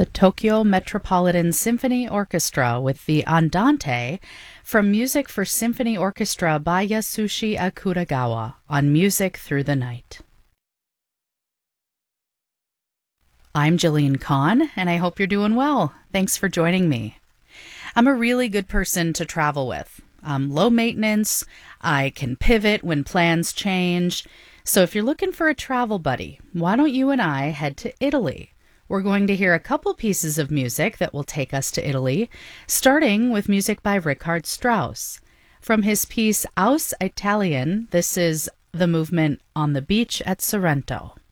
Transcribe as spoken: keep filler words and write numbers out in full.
the Tokyo Metropolitan Symphony Orchestra with the Andante from Music for Symphony Orchestra by Yasushi Akutagawa on Music Through the Night. I'm Jillian Kahn, and I hope you're doing well. Thanks for joining me. I'm a really good person to travel with. I'm low maintenance, I can pivot when plans change. So if you're looking for a travel buddy, why don't you and I head to Italy? We're going to hear a couple pieces of music that will take us to Italy, starting with music by Richard Strauss. From his piece Aus Italien, this is the movement On the Beach at Sorrento.